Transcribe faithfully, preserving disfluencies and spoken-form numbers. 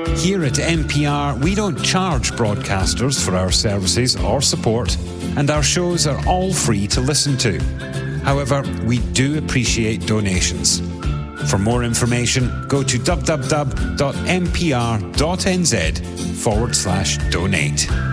Here at N P R, we don't charge broadcasters for our services or support, and our shows are all free to listen to. However, we do appreciate donations. For more information, go to w w w dot n p r dot n z forward slash donate.